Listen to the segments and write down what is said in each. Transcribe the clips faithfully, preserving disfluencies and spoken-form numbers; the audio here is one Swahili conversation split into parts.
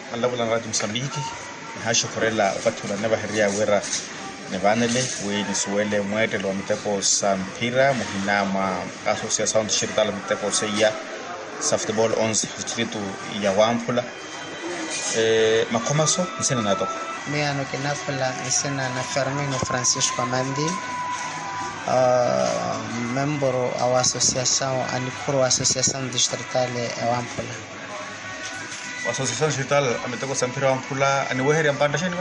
Alabula Radio Msambiki hasho korela wakati unaneba heria wera nevanele we nisuele mwete lo mitepo sampira muhinama associação distrital mitepo seya softball onze distrito ya Wampula eh makomaso nisena nato Miano kinafula nisena na Fermino Francisco Mandi uh, member wa associação anikuru associação distrital ya Wampula. Associação distrital ameteko sampira Wampula ani weheria mpanda sheni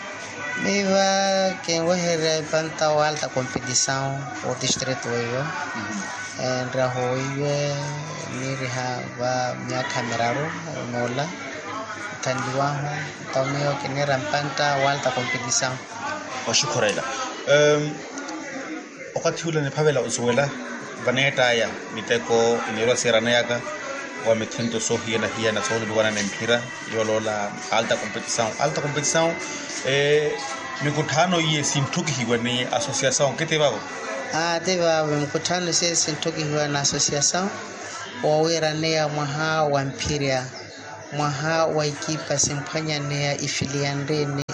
Miva que weheria panta alta competição o distrito yo ndra hoiwe niriha va mia kameraro nola tandiwaho tameo kinera mpanta alta competição washukorela um wakati ule nepavela uzuela vaneta ya miteko inero serana yaka wa metento so hiena hiena so duwana nempira yolola alta competição alta competição eh mikutano ye simtuki hiwa ni associação kete babo ah deva mkutano sisi sintoki hiwa na associação wawera nea mwaha wa mpiria mwaha wa ikipa simpanya nea ifiliande ne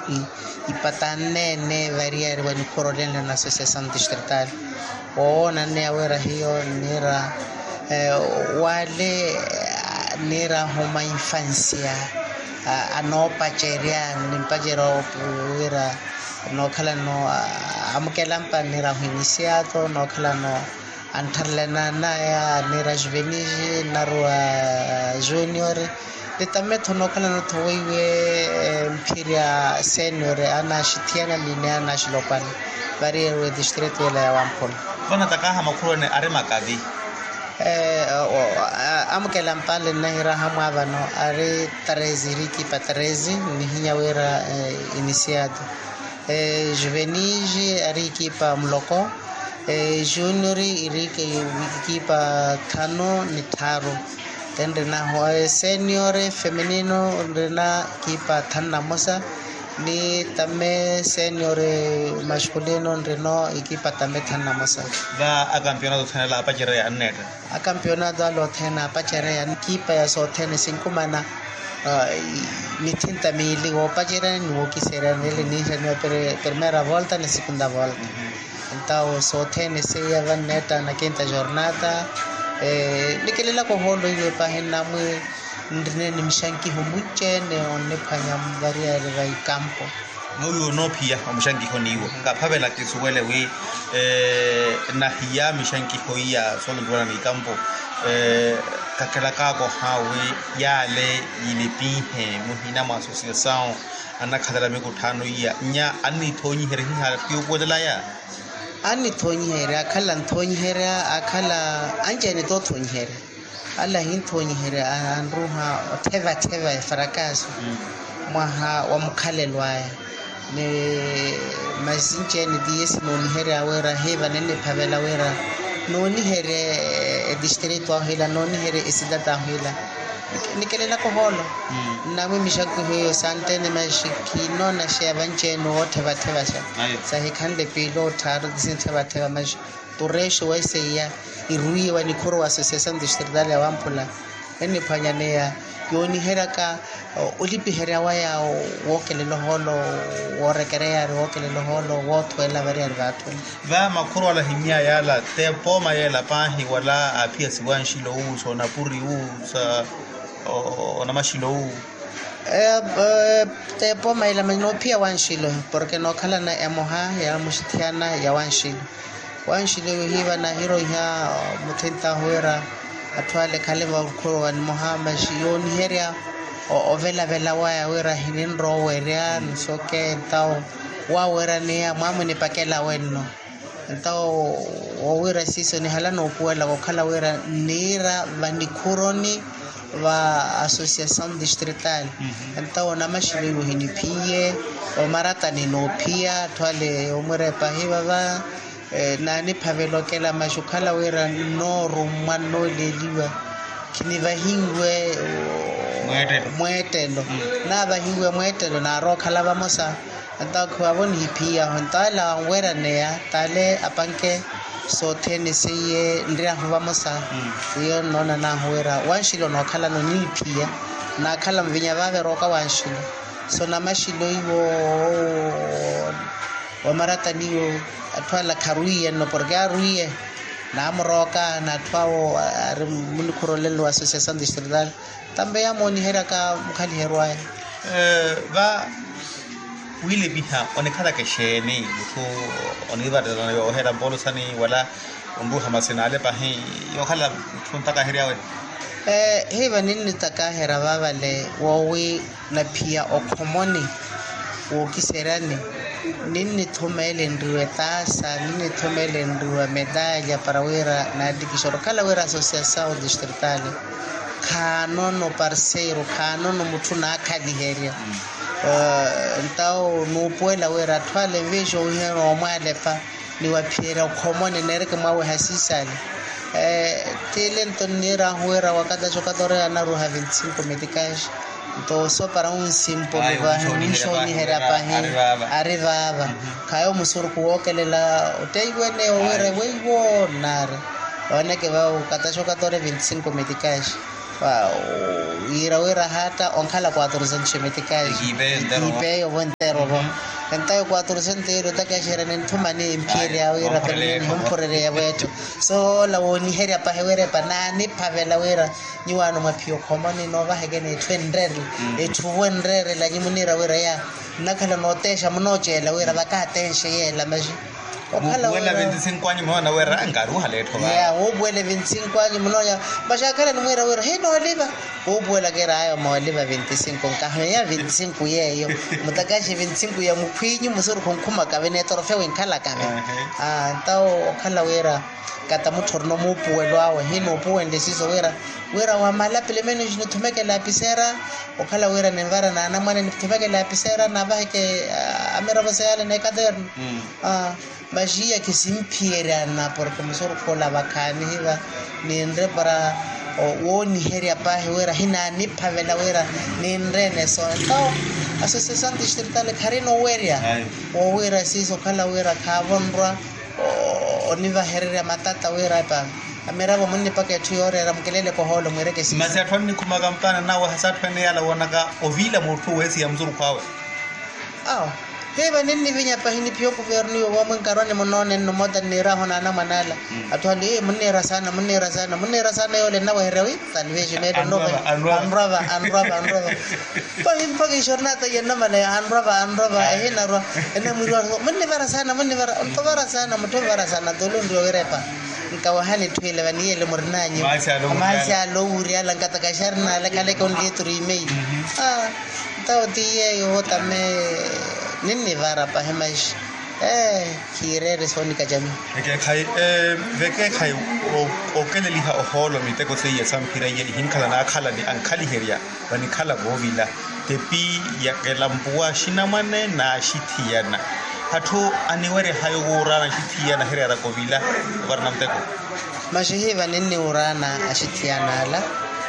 ipatane ne variare wa nikorolene na associação distrital waona nea wera hiyo nera eh, wale nera homa infancia uh, ano pacheria nimpajero wera no kala no uh, amkelampa nera iniciado no kala no antarlena na ya nera juvenile narua junior de tameto no kala no toiwe mpiria senior ana shitiana linea national vari we district ya Wampula bana takaha makuru ne arema kadi eh amkela mpale nahira hamwavano ari treze riki patreze nihinya wera iniciado eh juvenile ari kipa mloko eh junior irike kipa tano ni taro tende na ho senior femenino ndena kipa tana mosa ni tame senior masculino ndeno ikipa tame tana mosa va a campeonato tena pachera ya net a campeonato lo tena pachera ya kipa ya so tena sinkumana ni tinta mili o pachera ni o kisera nele ni se per primera volta ni segunda volta então so tena se ya vaneta na quinta jornada eh nikelela ko holo iwe pahena mu ndine nimshanki humuche ne onne phanya mvaria re campo no yo no pia umshanki honiwo kaphavela kisuwele we eh na hiya mishanki hoya solo ndwana ni campo eh kakela kako hawe yale yilipihe muhina ma associação ana khadala mekuthano ya nya ani thonyi here hi pio bodela ya ani thonyi here akhala thonyi here akhala anjene to thonyi here alla hin thonyi here anruha teva teva frakaso mwaha wa mkhalelwa ne masinche ni dies no ni here awera heva nene phavela wera no ni here district wa hela no ni here isidata hela nikelela ko holo na mimi mishaku hiyo sante ne mashikino na shevanche no teva teva sa sa hikhande pilo tharo disinteva teva mash turesho waiseya irui wa nikoro associação distrital ya Wampula ene phanyanea yoni heraka ulipi hera waya wokelelo holo worekerea wokelelo holo wotwela vari arvato va makuru wala himia yala te poma yala pahi wala apia siwanshilo uso na puri usa ona mashilo u eh te poma ila no pia wanshilo porque no kala na emoha ya mushitiana ya wanshilo wanshilo hiva na hero ya mutenta hoera atwale kale wa ukoro wa Muhammad yoni heria o vela vela waya wera hinin ro weria nsoke tao wa wera ne mamu ni pakela wenno tao o wera siso ni hala no kuela ko kala wera nira vanikuroni wa associação distrital tao na mashilo hini pie o marata ni no pia twale o mure pahiva va na ni phavelo kela mashukhala wera no rumano leliwa kini vahingwe mwetelo na vahingwe mwetelo na ro khala va mosa anta khwabon hipia hontala wera neya tale apanke so tennis ye ndira va mosa yo nona na wera wanshilo no khala no ni pia na khala mvinya vave roka wanshilo so na mashilo iwo wa marata niyo atwala karuye no porque aruye na amroka na twao ari munikurolelo association distrital tambe ya moni hera ka mukhali herwa eh ba wile biha onekhala ke shene ko oniba de yo hera bolo sani wala undu hamasenale pa he yo khala thunta ka hera we eh heba nini taka hera baba le wowe na pia okomoni wo kiserani nini thomele ndiwe tasa nini thomele ndiwe medalla para wera na dikishoro kala wera association distrital kanono parceiro kanono muthu na khali heria eh ntao no puela wera twale vejo hero mwalepa ni wapiera common nereke mawe hasisali eh talento nira huera wakata chokatore ana ruha vincinco medicash to so para un simple va ni hera pa he arrivava kayo musuru kuokelela utaiwene wera weiwo nare one ke va ukata chokatore vincinco medicash wow ira wera hata onkhala quattrocento medicash ibe yo entero bo entayo quattrocento euro takashera nenthumane imperial wera pele mporere ya wetu so la woni heria pa hewere pa nani pavela wera nyiwano mapio komani no va hegene twendrere e twendrere la nyimunira wera ya nakhala notesha mnochela wera bakatenshe yela maji okhala wela veinticinco años mona wera angaruha letho ba ya ubwele veinticinco años mnoya bashakala nwera wera he no liba ubwela kera ayo mo liba veinticinco nkahe ya veinticinco yeyo mutakashi veinticinco ya mukhwinyi musuru khonkuma ka bene trofeo inkhala ka be ah tao okhala wera kata muthorno mo puelo awe he no puende siso wera wera wa mala pele meno jino tumeke la pisera okhala wera nevara na na mane tumeke la pisera na ba ke amera basayale ne kader ah majia que simpiera na porque musoro kola bakani hiva ni ndre para o ni heria pa wera hina ni pavela wera ni ndrene so to association distrital karino weria o wera siso kala wera kavonra o ni va heria matata wera pa amera bo munni pake tuyore ramkelele ko holo mwereke si masa thonni kuma kampana nawo hasatfane yala wonaka ovila motho wesi ya mzuru kwawe ah heba nini vinya pahini pio governo wa munkarwane monone no moda nira hona na manala atwali munera sana munera sana munera sana yole na werewi talveje me no anrava anrava anrava pahim pagi jornata yenna mane anrava anrava ehina ro ena miro munera sana munera antara sana mutovara sana dolo ndio werepa nkawahani twile vaniyele murnanyi amasya lo uri ala ngata kasharna la kale kon litri mei ah tawtiye yo tame nini vara pa hemash eh kirere sonika jami ke khai eh veke khai o o keleli ha o holo mi te ko se ya sampira ye hinkala na khala ni an khali heria bani khala bovila tepi ya kelampua shinamane na shithiana hatho aniwere hayo urana shithiana heria ra kovila varnam te ko mashihiva nini urana ashithiana la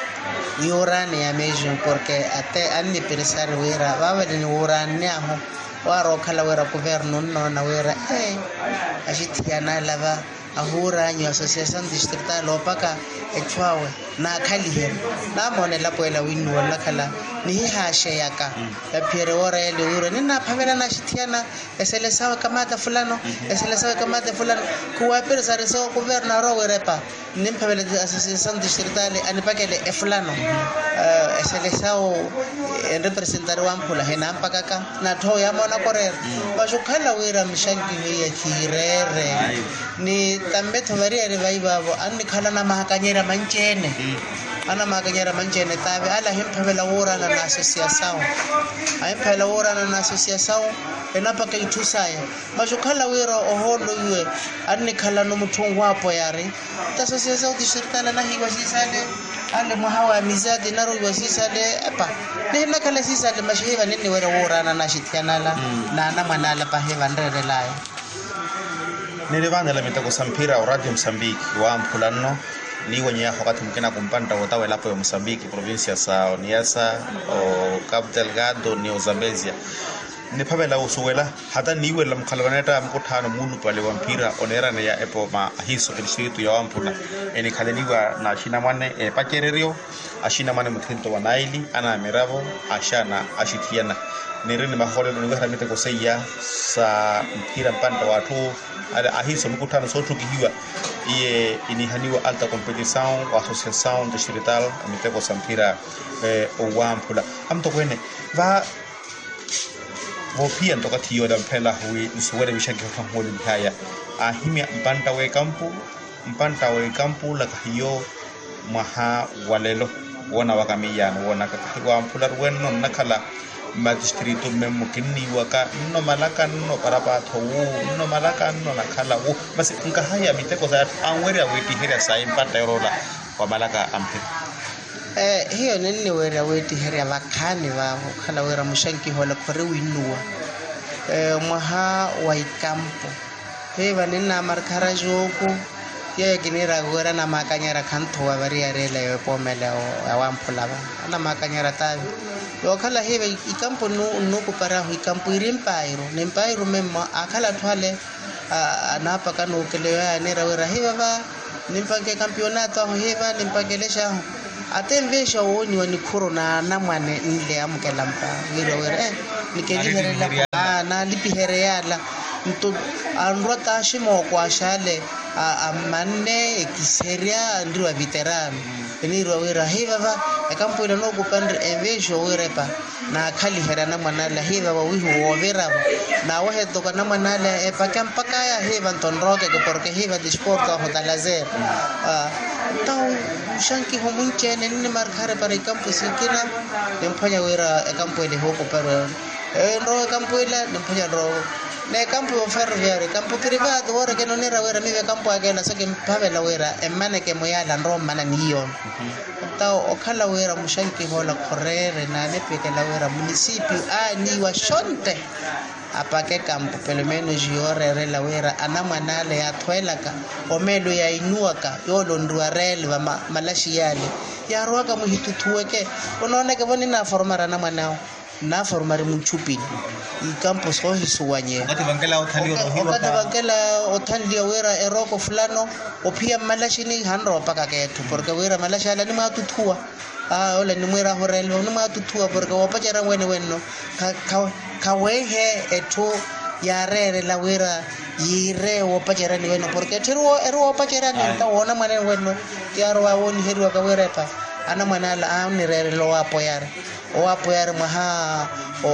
yorane ya mejo porque ate anni pensar wera baba ni urane aho waro kala wera governo no na wera eh ashitiana lava ahura nyo association distrital opaka etwawe na khali her na mone la poela winu wala kala ni hashe yaka ya pere wora ele uro ni na pamela na shitiana esele sawa kamata fulano esele sawa kamata fulano kuwa pere sare so governo ro werepa ni pamela association distrital ani pakele e fulano esele sawa en representar wa mpula hena mpakaka na tho ya mona korera bashukhala wera mishanki ya kirere ni tambe thovari ari vai babo anni khala na mahakanyera manchene ana mahakanyera manchene tabe ala hemphavela wora na association hemphavela wora na association ena paka ithusaya bashukhala wera oholo ywe anni khala no muthungu wapo yari ta association distrital na hiwa sisale ale muhawa mizadi naro wasisale apa nina kala sisale mashiva nini wera wora na shitianala na na manala pa heva ndrere layo nilivanga la mitako sampira o radio Msambiki wa mpulano ni wenye wakati mkena kumpanda watawe lapo ya Msambiki provincia sao niasa o Cabo Delgado ni o Zambezia ne phabela usuwela hata niwe la mkhalwaneta mkuthano munu pale wa mpira onera ne ya epo ma hiso district ya wampula eni khaleniwa na shina mane e pakererio ashina mane muthinto wa naili ana miravo ashana ashitiana nireni mahole no ngara mite ko seya sa mpira mpanda watu ala ahiso mkuthano so tukihiwa iye inihaniwa alta competição wa associação distrital mite ko sampira e o wampula amto kwene va Vopian toka tiyo da mpela hui nsuwele wishaki kwa mwoli mkaya ahimia mpanta we kampu mpanta we kampu laka hiyo maha walelo wana wakamiyano wana kakahiwa mpula ruweno nakala magistrito memukini waka no malaka no parapato wu no malaka no nakala wu basi nkahaya miteko za anwere ya weti hira sa mpanta yorola kwa malaka ampira eh hiyo nini wera weti heri abakani ba khala wera mushanki hola kore winua eh maha wa ikampo he banina markara joku ye kinira wera na makanyara kanto wa bari arela yo pomela o awampula ba na makanyara tabi yo khala hebe ikampo no no kupara ho ikampo irimpairo nempairo memma akhala thwale anapa kanu kelewa ne rawera heba ba nimpange campeonato ho heba nimpangelesha atemvesha woni wani corona na mwane nile amkela mpa ngiro wera eh nikeliherela ah na lipiherela mtu anrota shimo kwa shale amane kiseria ndiro veterano niro wera hiva ba akampo ile no kupandre envesho wera pa na khali herana manala hiva wa wihu wovera na wahe toka na manala e pakampaka ya hiva tonroke que porque hiva de sport ho dalazer ah tau shanki ho munche ne marcare para il campo sikina nempanya wera e campo ile ho kopero e ro campo ile nempanya ro ne campo ferroviario campo privato ora che non era wera mi ve campo agela so che pavela wera e mane che moyala ro mana niyo tau okhala wera mushanki ho la correre na ne peke la wera municipio a ni wa shonte apake campo pelo menos yore re la wera ana manale ya twelaka omelo ya inuaka yolo nduarel va malashi yale ya roka muhitutuweke unaona ke boni na formara na manao na formare munchupini i campo so hisuwanye wakati bangela othali ro hiwa wakati bangela othali wera eroko fulano opia malashi ni hanro paka ketu porque wera malashi ala ni matutua ah ole ni mwera horelo ni matutua porque wapachara wene wenno ka ka wehe eto ya rere la wera yire wapachara ni wenno porque tiro ero wapachara ni ta wona mane wenno yaro wa woni heru ka wera pa ana manala am ni rere lo apoyar o apoyar maha o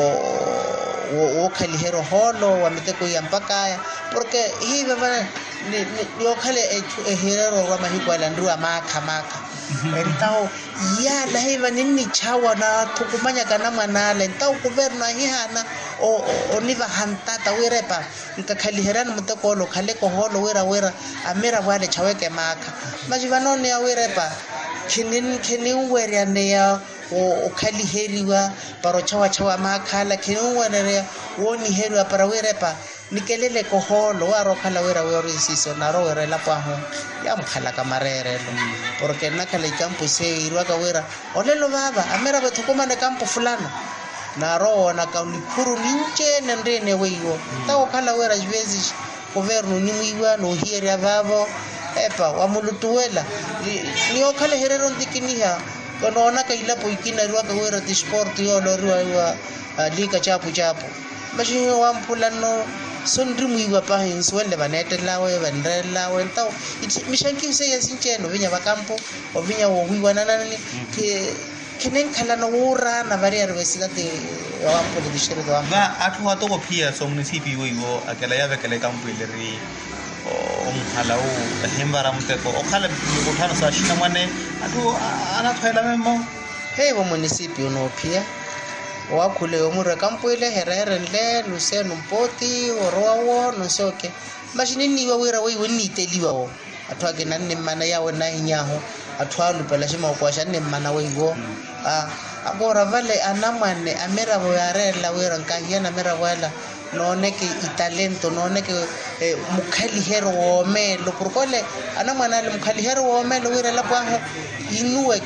o khali hero holo wa miteko ya mpaka porque hivi bana ni o khale e hero wa mahikwala ndua maka maka entao ya la hivi nini chawa na tukumanya kana manala entao governo hihana o o niva hantata wirepa nka khali herana miteko lo khale ko holo wera wera amera wale chaweke maka majivano ne wirepa kinin kinin weria ne ya o khali heriwa paro chawa chawa makhala kinin weria woni heriwa para werepa nikelele ko holo waro khala wera wero isiso na ro wera la paho ya mkhala kamarere lo porque na khala campo se irwa ka wera olelo baba amera betokoma ne campo fulano na ro na ka nikuru ninche nendene weiwo tawo khala wera jwezi governo ni muiwa no hiera babo epa wa mulutuela ni okhala herero ndikiniha konaona ka ila poikina ruwa ka wera di sport yo lo ruwa liga chapu chapu bashi wa mpulano sondri muiwa pa hinswele banete lawe bandre lawe taw mishanki se yasincheno vinya bakampo ovinya wo wiwa nanani ke kenen khala no ura na vari universidad de wampo de distrito wa ba atu hato ko pia so municipio wiwo akela ya bekele campo ile ri om halau hembara mteko okhala mkutano sa shina mwane atu anathwela memo hey wo municipio no pia wa kule omure campo ile herere le Luciano Mpoti orowo no soke mashini ni wa wira we woni teliwa o atwage nanne mana yawe na hinyaho atwalu pala shima kwa shanne mana we go ah agora vale anamane amera bo yare la wira nkahiana mera wala no neke talento no neke eh, mukhali hero wo melo porkole anamana le mukhali hero wo melo wira la kwa inuweke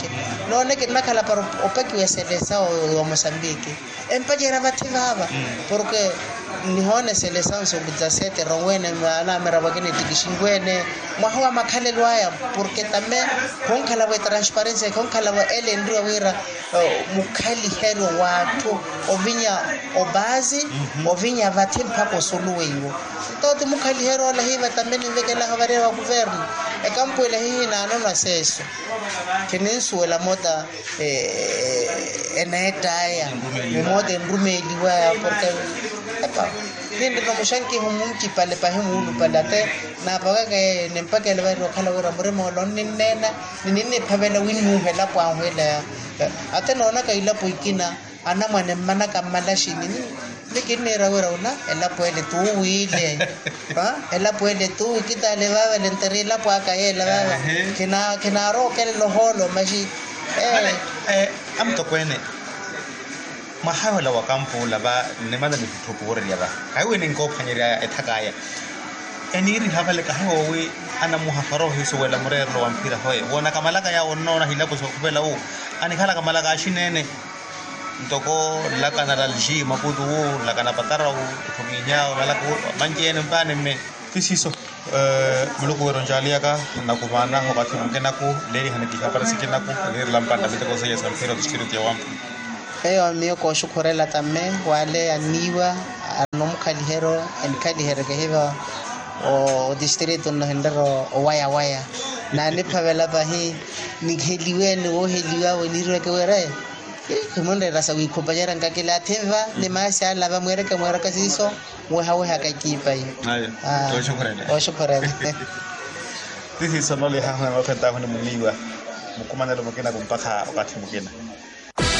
no ne ke nakala para opaki we selesa o Mozambique empajera bativaba porque ni hone selesa so budzasete rongwene ana mera bakene tikishingwene mwaho makhalelwa ya porque tame konkhala we transparency konkhala we ele ndio wira mukhali hero watu ovinya obazi ovinya vatim papo soluweyo toti mukhali hero la hiva tamene vekela havare wa governo e campo ele hi na no naseso keninsu la mota eh enetaya mota ndrumeli wa porque epa nende no mushanki humunki pale pa himulu palate na paga ke nempake le ba ro khala ora more mo lo ninena ninene phabela win mu hela kwa hwela ate nona ka ila poikina ana mane mana kamala shini le kinne ra ora una ela puede tu wile ha ela puede tu kita le va le enterila pa ka ela va kina kina ro ke lo holo maji eh eh am to kwene mahawala wa kampo la ba ne mala ni thupo re ya ba kai we ne ngo phanyera e thakaya eniri havale ka ho we ana muhafaro hiso wela murero wa mpira hoye wona kamala ka ya wona na hila boso kubela u ani khala kamala ka shinene ntoko la kana la lji mapudu la kana patara u thuminya la ku manjene mbane me kisiso eh muluko wero njalia ka na kubana ho bathu mkena ku leri hane ki kapara sikena ku leri lampanda biteko se yesa mpira district ya wampu eyo amiyo ko shukurela tame wale aniwa anomkhali hero enkali hero ke heva o distrito no hendero o waya waya na ne phavela bahi nikheliwe ne o heliwa o nirwe ke wera ke monde rasa wi khopanyera ngakela theva le masa la ba mwere ke mwere ka siso we ha we ha ka kipa yi ayo o shukurela o shukurela this is sonole ha ha wa phenta ho ne muliwa mukumana lo mokena kumpakha o ka thimukena